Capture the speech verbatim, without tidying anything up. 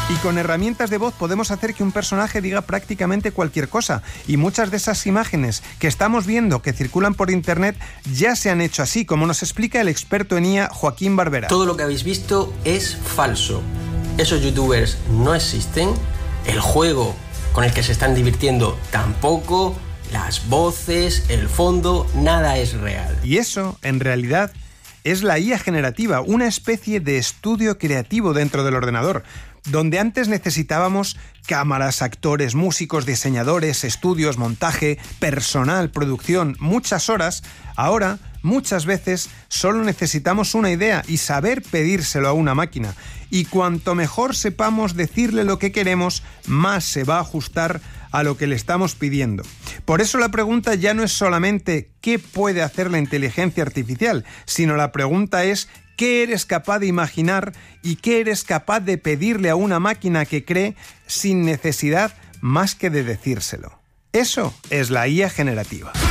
Y con herramientas de voz podemos hacer que un personaje diga prácticamente cualquier cosa. Y muchas de esas imágenes que estamos viendo que circulan por internet ya se han hecho así, como nos explica el experto en I A Joaquín Barbera. Todo lo que habéis visto es falso. Esos youtubers no existen. El juego con el que se están divirtiendo tampoco. Las voces, el fondo, nada es real. Y eso, en realidad, es la I A generativa, una especie de estudio creativo dentro del ordenador, donde antes necesitábamos cámaras, actores, músicos, diseñadores, estudios, montaje, personal, producción, muchas horas. Ahora, muchas veces, solo necesitamos una idea y saber pedírselo a una máquina. Y cuanto mejor sepamos decirle lo que queremos, más se va a ajustar a lo que le estamos pidiendo. Por eso la pregunta ya no es solamente ¿qué puede hacer la inteligencia artificial?, sino la pregunta es ¿qué eres capaz de imaginar y qué eres capaz de pedirle a una máquina que cree sin necesidad más que de decírselo? Eso es la I A generativa.